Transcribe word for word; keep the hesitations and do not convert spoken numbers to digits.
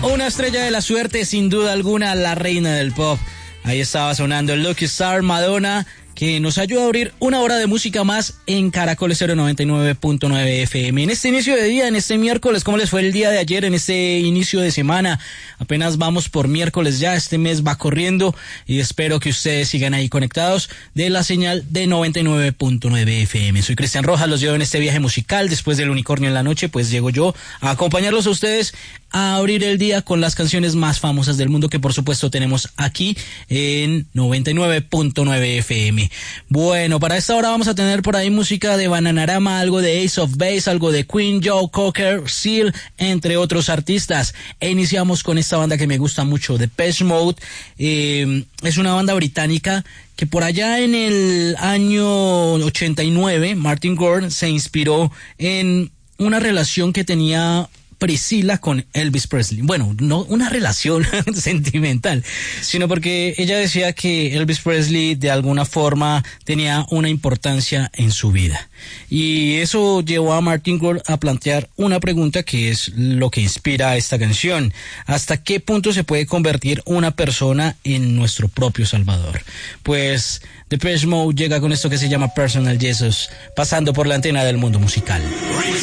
Una estrella de la suerte, sin duda alguna, la reina del pop. Ahí estaba sonando Lucky Star, Madonna, que nos ayuda a abrir una hora de música más en Caracol Estéreo noventa y nueve punto nueve F M. En este inicio de día, en este miércoles, ¿cómo les fue el día de ayer, en este inicio de semana? Apenas vamos por miércoles ya, este mes va corriendo y espero que ustedes sigan ahí conectados de la señal de noventa y nueve punto nueve F M. Soy Cristian Rojas, los llevo en este viaje musical. Después del Unicornio en la noche, pues llego yo a acompañarlos a ustedes a abrir el día con las canciones más famosas del mundo que por supuesto tenemos aquí en noventa y nueve punto nueve F M. Bueno, para esta hora vamos a tener por ahí música de Bananarama, algo de Ace of Base, algo de Queen, Joe Cocker, Seal, entre otros artistas. E iniciamos con esta banda que me gusta mucho, Depeche Mode. Eh, es una banda británica que por allá en el año ochenta y nueve, Martin Gore se inspiró en una relación que tenía Priscilla con Elvis Presley. Bueno, no una relación sentimental, sino porque ella decía que Elvis Presley de alguna forma tenía una importancia en su vida. Y eso llevó a Martin Gore a plantear una pregunta que es lo que inspira a esta canción. ¿Hasta qué punto se puede convertir una persona en nuestro propio Salvador? Pues Depeche Mode llega con esto que se llama Personal Jesus, pasando por la antena del mundo musical.